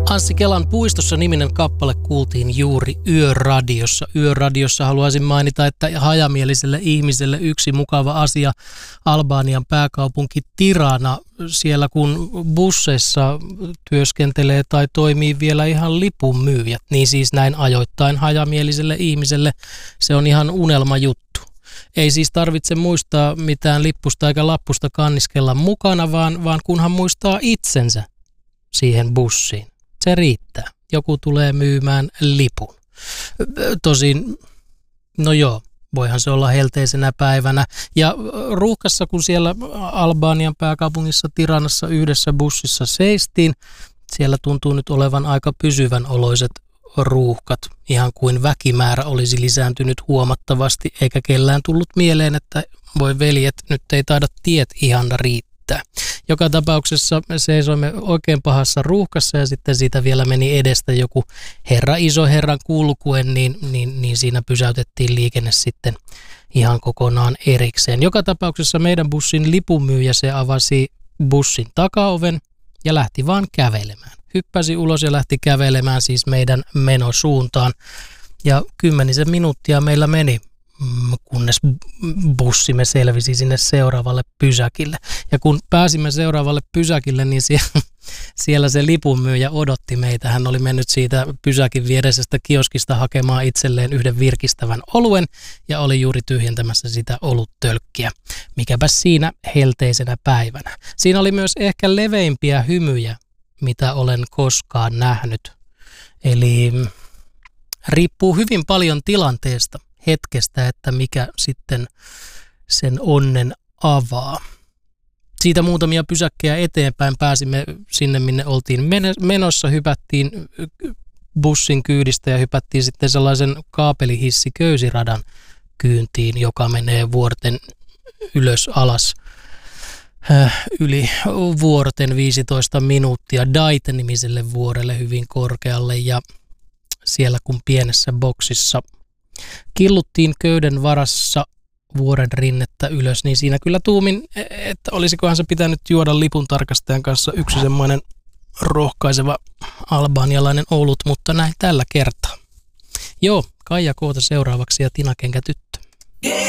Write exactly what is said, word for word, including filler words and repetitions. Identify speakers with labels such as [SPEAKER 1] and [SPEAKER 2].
[SPEAKER 1] Anssi Kelan Puistossa -niminen kappale kuultiin juuri Yöradiossa. Yöradiossa haluaisin mainita, että hajamieliselle ihmiselle yksi mukava asia Albanian pääkaupunki Tirana. Siellä kun busseissa työskentelee tai toimii vielä ihan lipunmyyjät, niin siis näin ajoittain hajamieliselle ihmiselle se on ihan unelmajuttu. Ei siis tarvitse muistaa mitään lippusta eikä lappusta kanniskella mukana, vaan, vaan kunhan muistaa itsensä siihen bussiin. Se riittää. Joku tulee myymään lipun. Tosin, no joo, voihan se olla helteisenä päivänä. Ja ruuhkassa, kun siellä Albanian pääkaupungissa Tiranassa yhdessä bussissa seistiin, siellä tuntuu nyt olevan aika pysyvän oloiset ruuhkat, ihan kuin väkimäärä olisi lisääntynyt huomattavasti, eikä kellään tullut mieleen, että voi veljet, nyt ei taida tiet ihan riittää. Joka tapauksessa seisoimme oikein pahassa ruuhkassa ja sitten siitä vielä meni edestä joku herra, iso herran kulkuen, niin, niin, niin siinä pysäytettiin liikenne sitten ihan kokonaan erikseen. Joka tapauksessa meidän bussin lipunmyyjä se avasi bussin takaoven ja lähti vaan kävelemään. Hyppäsi ulos ja lähti kävelemään siis meidän menosuuntaan. Ja kymmenisen minuuttia meillä meni, kunnes bussimme selvisi sinne seuraavalle pysäkille. Ja kun pääsimme seuraavalle pysäkille, niin siellä, siellä se lipunmyyjä odotti meitä. Hän oli mennyt siitä pysäkin viereisestä kioskista hakemaan itselleen yhden virkistävän oluen ja oli juuri tyhjentämässä sitä oluttölkkiä. Mikäpä siinä helteisenä päivänä. Siinä oli myös ehkä leveimpiä hymyjä, mitä olen koskaan nähnyt. Eli riippuu hyvin paljon tilanteesta, hetkestä, että mikä sitten sen onnen avaa. Siitä muutamia pysäkkejä eteenpäin pääsimme sinne, minne oltiin menossa, hypättiin bussin kyydistä ja hypättiin sitten sellaisen kaapelihissi-köysiradan kyyntiin, joka menee vuorten ylös alas yli vuorten viisitoista minuuttia Daite-nimiselle vuorelle hyvin korkealle, ja siellä kun pienessä boksissa killuttiin köyden varassa vuoren rinnettä ylös, niin siinä kyllä tuumin, että olisikohan se pitänyt juoda lipuntarkastajan kanssa yksi semmoinen rohkaiseva albanialainen olut, mutta näin tällä kertaa. Joo, Kaija Koota seuraavaksi ja Tina Kenkä tyttö.